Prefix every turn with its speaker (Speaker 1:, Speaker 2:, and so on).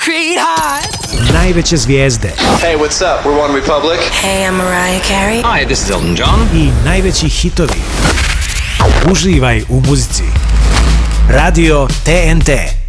Speaker 1: concrete heart.
Speaker 2: Najveće zvijezde.
Speaker 3: Hey, what's up? We're One Republic.
Speaker 4: Hey, I'm Mariah Carey.
Speaker 5: Hi, this is Elton John.
Speaker 2: I najveći hitovi. Uživaj u muzici. Radio TNT.